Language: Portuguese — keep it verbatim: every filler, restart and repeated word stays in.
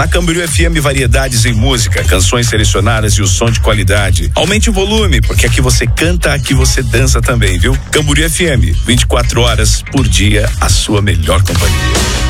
Na Camboriú F M, variedades em música, canções selecionadas e o som de qualidade. Aumente o volume, porque aqui você canta, aqui você dança também, viu? Camboriú F M, vinte e quatro horas por dia, a sua melhor companhia.